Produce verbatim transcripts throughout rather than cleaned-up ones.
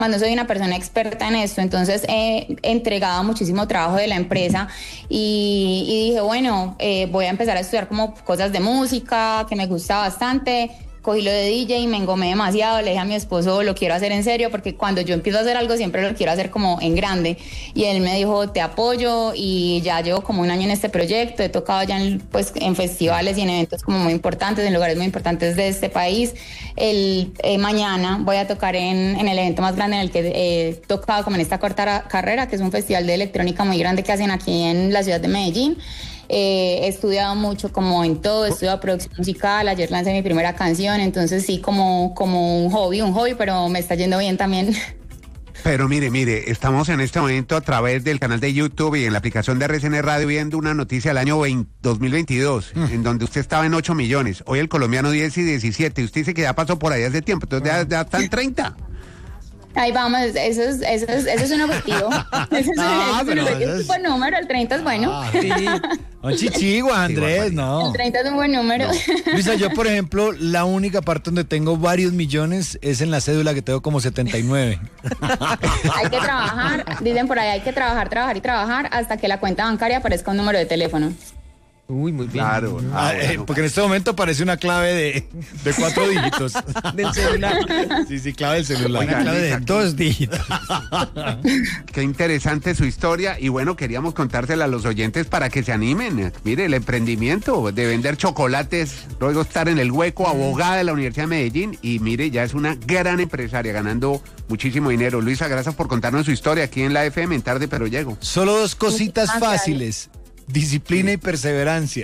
más no soy una persona experta en esto, entonces he entregado muchísimo trabajo de la empresa y, y dije, bueno, eh, voy a empezar a estudiar como cosas de música, que me gusta bastante. Cogí lo de D J y me engomé demasiado, le dije a mi esposo, lo quiero hacer en serio, porque cuando yo empiezo a hacer algo siempre lo quiero hacer como en grande, y él me dijo, te apoyo, y ya llevo como un año en este proyecto, he tocado ya en, pues, en festivales y en eventos como muy importantes, en lugares muy importantes de este país. El, eh, mañana voy a tocar en, en el evento más grande en el que he tocado como en esta corta carrera, que es un festival de electrónica muy grande que hacen aquí en la ciudad de Medellín. Eh, he estudiado mucho como en todo, he estudiado producción musical, ayer lancé mi primera canción, entonces sí, como, como un hobby, un hobby, pero me está yendo bien también. Pero mire, mire, estamos en este momento a través del canal de YouTube y en la aplicación de R C N Radio viendo una noticia del año veinte, dos mil veintidós, mm. en donde usted estaba en ocho millones, hoy el colombiano diez y diecisiete, usted dice que ya pasó por ahí hace tiempo, entonces ya, ya está en treinta. Ahí vamos, eso es, eso es, eso es un objetivo. Eso es, ah, eso es, es un buen número, el treinta es bueno. Ah, sí. Un chichigua, Andrés, no. El treinta es un buen número. No. Luisa, yo, por ejemplo, la única parte donde tengo varios millones es en la cédula, que tengo como setenta y nueve. Hay que trabajar, dicen por ahí, hay que trabajar, trabajar y trabajar hasta que la cuenta bancaria aparezca un número de teléfono. Uy, muy bien. Claro. Ah, bueno. eh, porque en este momento parece una clave de, de cuatro dígitos. Del celular. Sí, sí, clave del celular. Oiga, una clave Lisa, de dos dígitos. Qué interesante su historia y bueno, queríamos contársela a los oyentes para que se animen. Mire, el emprendimiento de vender chocolates, luego estar en el hueco, abogada de la Universidad de Medellín y mire, ya es una gran empresaria ganando muchísimo dinero. Luisa, gracias por contarnos su historia aquí en la F M en Tarde Pero Llego. Solo dos cositas fáciles. Disciplina y perseverancia.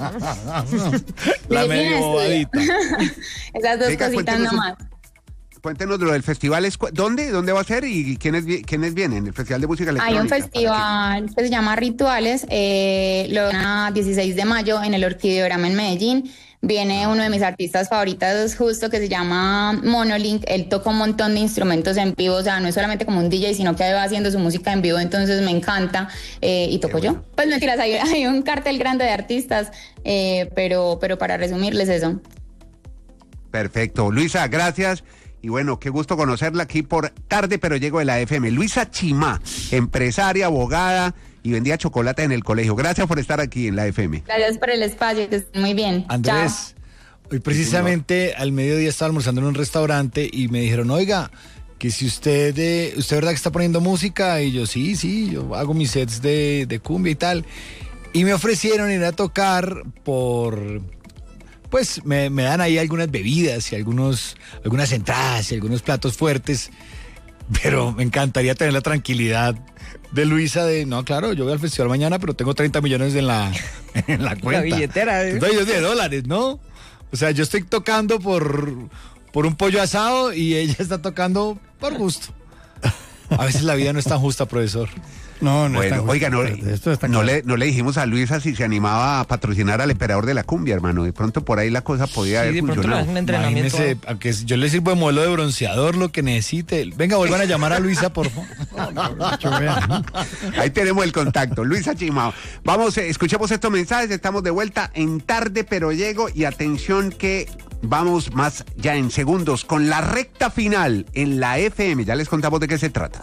La medio bobadita. Esas dos Venga, cositas nomás. Cuéntenos lo del festival. ¿Dónde? ¿Dónde va a ser? ¿Y quiénes, quiénes vienen? El Festival de Música Electrónica. Hay un festival que se llama Rituales, eh, lo van dieciséis de mayo en el Orquideorama en Medellín. Viene uno de mis artistas favoritos justo que se llama Monolink. Él toca un montón de instrumentos en vivo, o sea, no es solamente como un D J, sino que va haciendo su música en vivo, entonces me encanta. Eh, y toco bueno. yo. Pues mentiras, hay, hay un cartel grande de artistas, eh, pero, pero para resumirles eso. Perfecto. Luisa, gracias. Y bueno, qué gusto conocerla aquí por Tarde Pero Llego de la F M. Luisa Chimá, empresaria, abogada y vendía chocolate en el colegio. Gracias por estar aquí en la F M. Gracias por el espacio, que estén muy bien. Andrés, chao. Hoy precisamente al mediodía estaba almorzando en un restaurante y me dijeron, oiga, que si usted, eh, usted verdad que está poniendo música, y yo, sí, sí, yo hago mis sets de, de cumbia y tal. Y me ofrecieron ir a tocar por... Pues me, me dan ahí algunas bebidas y algunos, algunas entradas y algunos platos fuertes, pero me encantaría tener la tranquilidad de Luisa de, no, claro, yo voy al festival mañana, pero tengo treinta millones en la, en la cuenta. La billetera. ¿Eh? de dólares, ¿no? O sea, yo estoy tocando por, por un pollo asado y ella está tocando por gusto. A veces la vida no es tan justa, profesor. No, no bueno, está oiga, no, esto está no, claro. le, no le dijimos a Luisa si se animaba a patrocinar al emperador de la cumbia, hermano. De pronto por ahí la cosa podía sí, haber de pronto funcionado. le hacen entrenamiento. Imagínese, aunque yo le sirvo de modelo de bronceador, lo que necesite. Venga, vuelvan a llamar a Luisa, por favor. Ahí tenemos el contacto, Luisa Chimao. Vamos, eh, escuchemos estos mensajes, estamos de vuelta en Tarde Pero Llego y atención que vamos más ya en segundos con la recta final en la F M. Ya les contamos de qué se trata.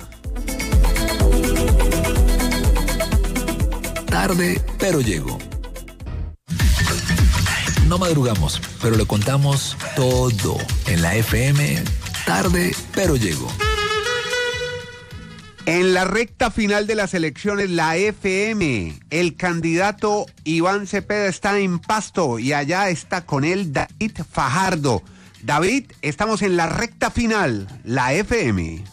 Tarde Pero Llego. No madrugamos, pero le contamos todo en la F M. Tarde Pero Llego. En la recta final de las elecciones, la F M, el candidato Iván Cepeda está en Pasto y allá está con él David Fajardo. David, estamos en la recta final, la F M.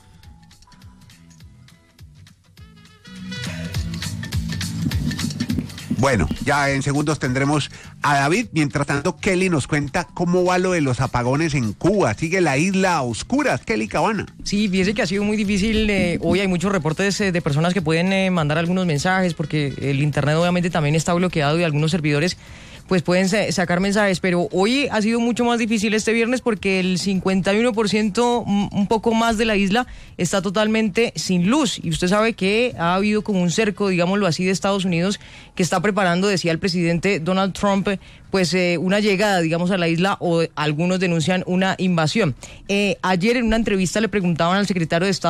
Bueno, ya en segundos tendremos a David. Mientras tanto, Kelly nos cuenta cómo va lo de los apagones en Cuba. Sigue la isla a oscuras, Kelly Cabana. Sí, fíjese que ha sido muy difícil. Eh, hoy hay muchos reportes eh, de personas que pueden eh, mandar algunos mensajes porque el internet obviamente también está bloqueado y algunos servidores pues pueden sa- sacar mensajes, pero hoy ha sido mucho más difícil este viernes porque el cincuenta y uno por ciento, un poco más de la isla, está totalmente sin luz. Y usted sabe que ha habido como un cerco, digámoslo así, de Estados Unidos que está preparando, decía el presidente Donald Trump, pues eh, una llegada, digamos, a la isla, o algunos denuncian una invasión. Eh, ayer en una entrevista le preguntaban al secretario de Estado